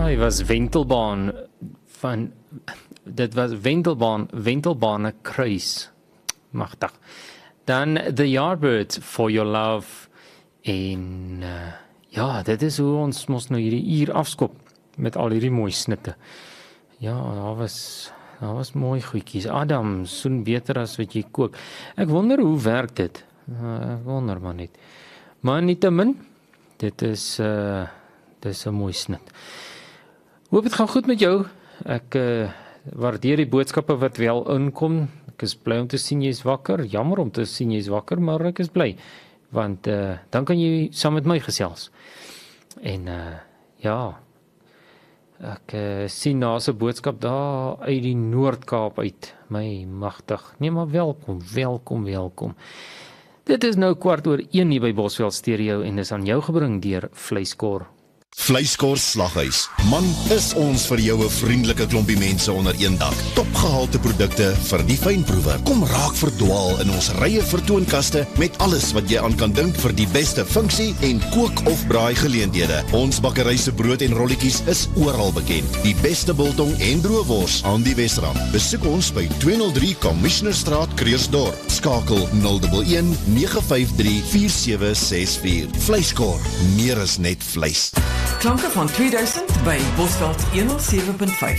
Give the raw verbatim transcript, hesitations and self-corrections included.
hy was Wentelbaan van, dit was Wentelbaan, Wentelbane kruis. Magtig. Dan The Yardbirds, For Your Love, en uh, ja, dit is hoe ons mos nou hierdie uur afskop, met al hierdie mooi snitte. Ja, daar was, daar was mooi goedjies. Adam, soen beter as wat jy kook. Ek wonder hoe werk dit? Uh, ek wonder maar net. Maar nietemin, dit is, uh, dit is 'n mooi snit. Hoop het gaan goed met jou. Ek uh, waardeer die boodskappe wat wel inkom. Ek is bly om te sien jy is wakker. Jammer om te sien jy is wakker, maar ek is bly. Want uh, dan kan jy saam met my gesels. En uh, ja, ek uh, sien na 'n boodskap daar uit die Noord-Kaap uit. My magtig. Nee, maar welkom, welkom, welkom. Dit is nou kwart oor een hier by Bosveld Stereo en is aan jou gebring deur Vleiskor. Vleiskor Slaghuis. Man, is ons vir jou 'n vriendelike klompie mense onder een dak. Topgehalte produkte vir die fynproewer. Kom raak verdwaal in ons rye vertoonkaste met alles wat jy aan kan dink vir die beste funksie en kook of braai geleenthede. Ons bakkery se brood en rolletjies is oral bekend. Die beste biltong en droëwors aan die Wesrand. Besoek ons by tweehonderd drie Commissionerstraat, Kreersdorp. Skakel nul een een nege vyf drie vier sewe ses vier. Vleiskor, meer as net vleis. Klanke van tweeduisend by Bosveld honderd sewe punt vyf.